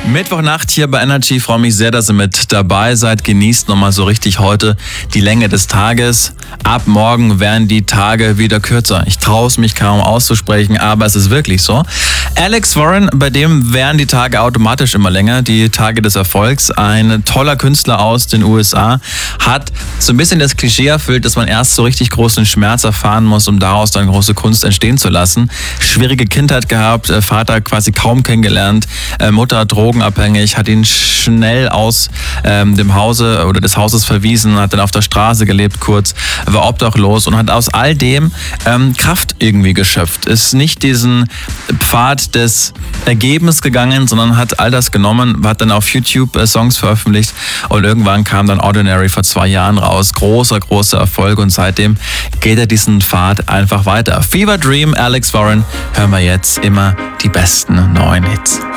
Mittwochnacht hier bei Energy. Ich freue mich sehr, dass ihr mit dabei seid. Genießt nochmal so richtig heute die Länge des Tages. Ab morgen werden die Tage wieder kürzer. Ich traue es mich kaum auszusprechen, aber es ist wirklich so. Alex Warren, bei dem werden die Tage automatisch immer länger, die Tage des Erfolgs. Ein toller Künstler aus den USA, hat so ein bisschen das Klischee erfüllt, dass man erst so richtig großen Schmerz erfahren muss, um daraus dann große Kunst entstehen zu lassen. Schwierige Kindheit gehabt, Vater quasi kaum kennengelernt, Mutter drogenabhängig, hat ihn schnell aus dem Hause oder des Hauses verwiesen, hat dann auf der Straße gelebt kurz, war obdachlos und hat aus all dem Kraft irgendwie geschöpft. Ist nicht diesen Pfad des Ergebens gegangen, sondern hat all das genommen, hat dann auf YouTube Songs veröffentlicht und irgendwann kam dann Ordinary vor 2 Jahren raus. Großer Erfolg und seitdem geht er diesen Pfad einfach weiter. Fever Dream, Alex Warren, hören wir jetzt immer die besten neuen Hits.